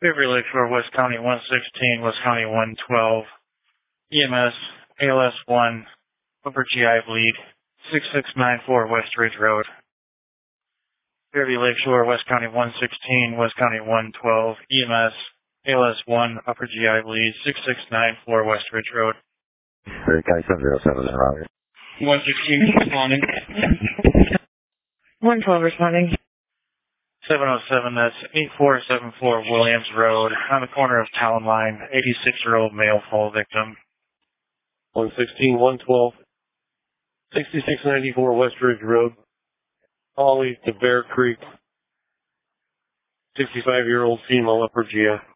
Beverly Lakeshore, West County 116, West County 112, EMS, ALS 1, upper GI bleed, 6694 West Ridge Road. Beverly Lakeshore, West County 116, West County 112, EMS, ALS 1, upper GI bleed, 6694 West Ridge Road. County 707, Roger. 116 responding. 112 responding. 707, that's 8474 Williams Road, on the corner of Town Line, 86-year-old male fall victim. 116, 112, 6694 West Ridge Road, all east of Bear Creek, 65-year-old female upper GI.